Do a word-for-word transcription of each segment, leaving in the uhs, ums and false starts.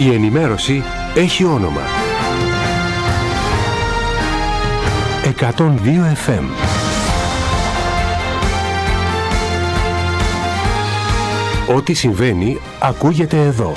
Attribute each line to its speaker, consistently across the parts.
Speaker 1: Η ενημέρωση έχει όνομα. εκατόν δύο εφ εμ. Ό,τι συμβαίνει ακούγεται εδώ.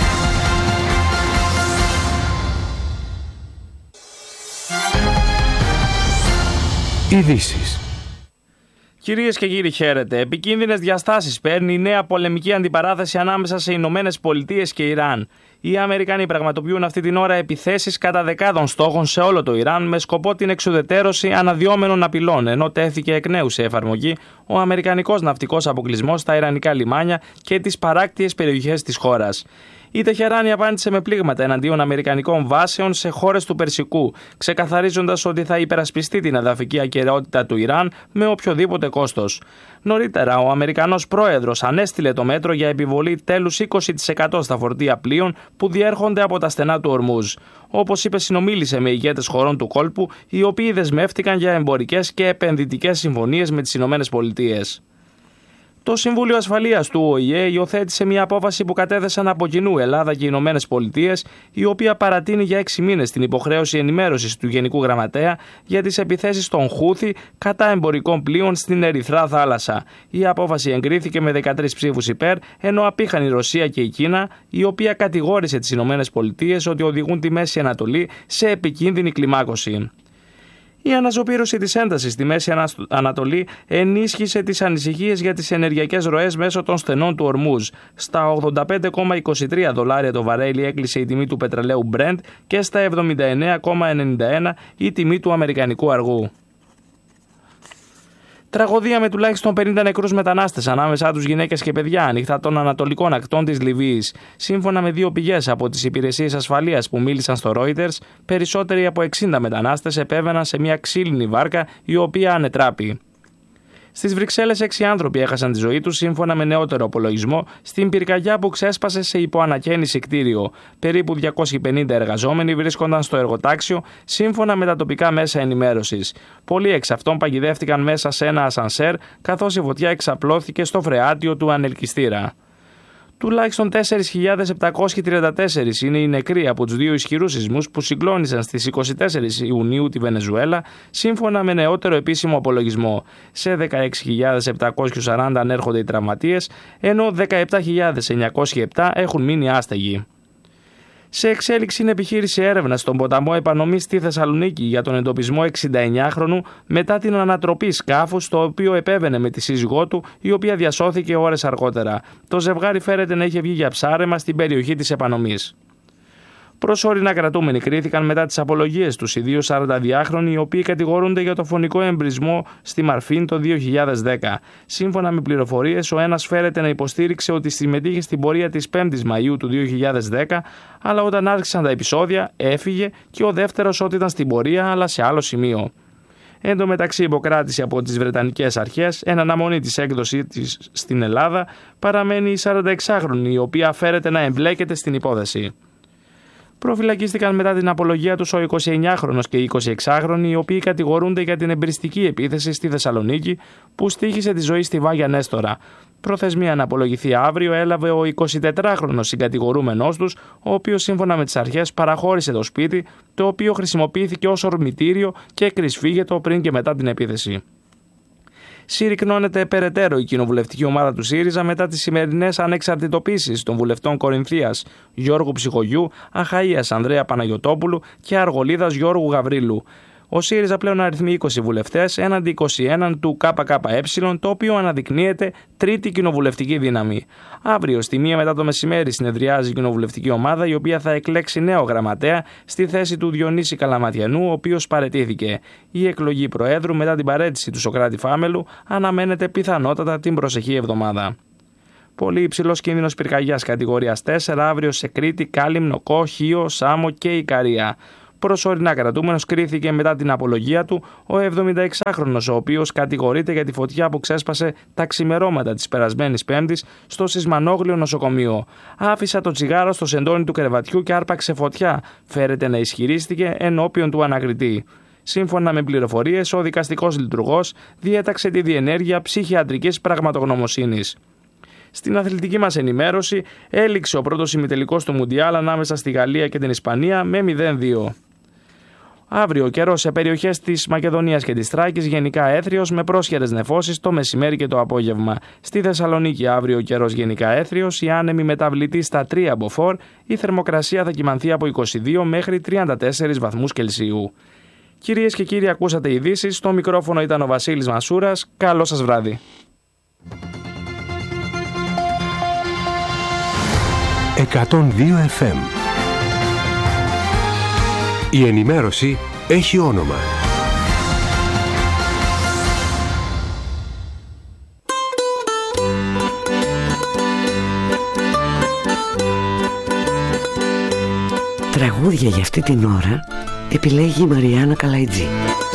Speaker 1: Ειδήσεις.
Speaker 2: Κυρίες και κύριοι, χαίρετε. Επικίνδυνες διαστάσεις παίρνει η νέα πολεμική αντιπαράθεση ανάμεσα σε Ηνωμένες Πολιτείες και Ιράν. Οι Αμερικανοί πραγματοποιούν αυτή την ώρα επιθέσεις κατά δεκάδων στόχων σε όλο το Ιράν με σκοπό την εξουδετερώση αναδυόμενων απειλών, ενώ τέθηκε εκ νέου σε εφαρμογή ο αμερικανικός ναυτικός αποκλεισμός στα ιρανικά λιμάνια και τις παράκτιες περιοχές της χώρας. Η Τεχεράνη απάντησε με πλήγματα εναντίον αμερικανικών βάσεων σε χώρες του Περσικού, ξεκαθαρίζοντας ότι θα υπερασπιστεί την εδαφική ακεραιότητα του Ιράν με οποιοδήποτε κόστος. Νωρίτερα, ο Αμερικανός πρόεδρος ανέστειλε το μέτρο για επιβολή τέλους είκοσι τοις εκατό στα φορτία πλοίων που διέρχονται από τα στενά του Ορμούζ. Όπως είπε, συνομίλησε με ηγέτες χωρών του κόλπου, οι οποίοι δεσμεύτηκαν για εμπορικές και επενδυτικές συμφωνίες με τις Ηνωμένες Πολιτείες. Το Συμβούλιο Ασφαλείας του Ο Η Ε υιοθέτησε μια απόφαση που κατέθεσαν από κοινού Ελλάδα και οι Ηνωμένες Πολιτείες, η οποία παρατείνει για έξι μήνες την υποχρέωση ενημέρωσης του Γενικού Γραμματέα για τις επιθέσεις των Χούθι κατά εμπορικών πλοίων στην Ερυθρά θάλασσα. Η απόφαση εγκρίθηκε με δεκατρείς ψήφους υπέρ, ενώ απήχαν η Ρωσία και η Κίνα, η οποία κατηγόρησε τις Ηνωμένες Πολιτείες ότι οδηγούν τη Μέση Ανατολή σε επικίνδυνη κλιμάκωση. Η αναζωπήρωση της έντασης στη Μέση Ανατολή ενίσχυσε τις ανησυχίες για τις ενεργειακές ροές μέσω των στενών του Ορμούζ. Στα ογδόντα πέντε κόμμα είκοσι τρία δολάρια το βαρέλι έκλεισε η τιμή του πετρελαίου Brent και στα εβδομήντα εννέα κόμμα ενενήντα ένα η τιμή του αμερικανικού αργού. Τραγωδία με τουλάχιστον πενήντα νεκρούς μετανάστες, ανάμεσά τους γυναίκες και παιδιά, ανοιχτά των ανατολικών ακτών της Λιβύης. Σύμφωνα με δύο πηγές από τις υπηρεσίες ασφαλείας που μίλησαν στο Reuters, περισσότεροι από εξήντα μετανάστες επέβαιναν σε μια ξύλινη βάρκα η οποία ανετράπη. Στις Βρυξέλλες, έξι άνθρωποι έχασαν τη ζωή τους, σύμφωνα με νεότερο απολογισμό, στην πυρκαγιά που ξέσπασε σε υποανακαίνιση κτίριο. Περίπου διακόσιοι πενήντα εργαζόμενοι βρίσκονταν στο εργοτάξιο, σύμφωνα με τα τοπικά μέσα ενημέρωσης. Πολλοί εξ αυτών παγιδεύτηκαν μέσα σε ένα ασανσέρ, καθώς η φωτιά εξαπλώθηκε στο φρεάτιο του ανελκυστήρα. Τουλάχιστον τέσσερις χιλιάδες επτακόσιοι τριάντα τέσσερις είναι οι νεκροί από τους δύο ισχυρούς σεισμούς που συγκλώνησαν στις είκοσι τέσσερις Ιουνίου τη Βενεζουέλα, σύμφωνα με νεότερο επίσημο απολογισμό. Σε δεκαέξι χιλιάδες επτακόσιους σαράντα ανέρχονται οι τραυματίες, ενώ δεκαεπτά χιλιάδες εννιακόσιοι επτά έχουν μείνει άστεγοι. Σε εξέλιξη είναι επιχείρηση έρευνας στον ποταμό Επανομής στη Θεσσαλονίκη για τον εντοπισμό εξηνταεννιάχρονου μετά την ανατροπή σκάφους το οποίο επέβαινε με τη σύζυγό του, η οποία διασώθηκε ώρες αργότερα. Το ζευγάρι φέρεται να είχε βγει για ψάρεμα στην περιοχή της Επανομής. Προσωρινά κρατούμενοι κρίθηκαν μετά τις απολογίες τους οι δύο σαρανταδυάχρονοι, οι οποίοι κατηγορούνται για το φωνικό εμπρισμό στη Μαρφίν το δύο χιλιάδες δέκα. Σύμφωνα με πληροφορίες, ο ένας φέρεται να υποστήριξε ότι συμμετείχε στην πορεία της πέμπτης Μαΐου του δύο χιλιάδες δέκα, αλλά όταν άρχισαν τα επεισόδια έφυγε, και ο δεύτερος ότι ήταν στην πορεία αλλά σε άλλο σημείο. Εν τω μεταξύ, υποκράτηση από τις Βρετανικές αρχές, εν αναμονή της έκδοσης της στην Ελλάδα, παραμένει η σαρανταεξάχρονη, η οποία φέρεται να εμπλέκεται στην υπόθεση. Προφυλακίστηκαν μετά την απολογία τους ο εικοσιεννιάχρονος και η εικοσιεξάχρονη, οι οποίοι κατηγορούνται για την εμπριστική επίθεση στη Θεσσαλονίκη που στοίχησε τη ζωή στη Βάγια Νέστορα. Προθεσμία να απολογηθεί αύριο έλαβε ο εικοσιτετράχρονος συγκατηγορούμενός τους, ο οποίος σύμφωνα με τις αρχές παραχώρησε το σπίτι, το οποίο χρησιμοποιήθηκε ως ορμητήριο και κρυσφύγετο πριν και μετά την επίθεση. Συρρυκνώνεται περαιτέρω η κοινοβουλευτική ομάδα του ΣΥΡΙΖΑ μετά τις σημερινές ανεξαρτητοποίησεις των βουλευτών Κορινθίας Γιώργου Ψυχογιού, Αχαΐας Ανδρέα Παναγιωτόπουλου και Αργολίδας Γιώργου Γαβρίλου. Ο ΣΥΡΙΖΑ πλέον αριθμεί είκοσι βουλευτές έναντι είκοσι ένα του ΚΚΕ, το οποίο αναδεικνύεται τρίτη κοινοβουλευτική δύναμη. Αύριο, στη μία μετά το μεσημέρι, συνεδριάζει η κοινοβουλευτική ομάδα, η οποία θα εκλέξει νέο γραμματέα στη θέση του Διονύση Καλαματιανού, ο οποίος παραιτήθηκε. Η εκλογή Προέδρου μετά την παραίτηση του Σωκράτη Φάμελου αναμένεται πιθανότατα την προσεχή εβδομάδα. Πολύ υψηλός κίνδυνος πυρκαγιάς κατηγορίας τέσσερα αύριο σε Κρήτη, Κάλυμνο, Κο, Χίο, Σάμο και Ικαρία. Προσωρινά κρατούμενος κρίθηκε μετά την απολογία του ο εβδομηνταεξάχρονος, ο οποίος κατηγορείται για τη φωτιά που ξέσπασε τα ξημερώματα της περασμένης Πέμπτης στο Σισμανόγλιο νοσοκομείο. Άφησα το τσιγάρο στο σεντόνι του κρεβατιού και άρπαξε φωτιά, φέρεται να ισχυρίστηκε ενώπιον του ανακριτή. Σύμφωνα με πληροφορίες, ο δικαστικός λειτουργός διέταξε τη διενέργεια ψυχιατρικής πραγματογνωμοσύνης. Στην αθλητική μας ενημέρωση, έληξε ο πρώτος ημιτελικός του Μουντιάλ ανάμεσα στη Γαλλία και την Ισπανία με μηδέν δύο. Αύριο καιρός σε περιοχές της Μακεδονίας και της Θράκης γενικά έθριος με πρόσχερες νεφώσεις το μεσημέρι και το απόγευμα. Στη Θεσσαλονίκη αύριο καιρός γενικά έθριος, η άνεμη μεταβλητή στα τρία μποφόρ, η θερμοκρασία θα κυμανθεί από είκοσι δύο μέχρι τριάντα τέσσερις βαθμούς Κελσίου. Κυρίες και κύριοι, ακούσατε ειδήσεις. Στο μικρόφωνο ήταν ο Βασίλης Μασούρας. Καλό σας βράδυ.
Speaker 1: εκατόν δύο εφ εμ. Η ενημέρωση έχει όνομα.
Speaker 3: Τραγούδια για αυτή την ώρα επιλέγει η Μαριάννα Καλαϊτζή.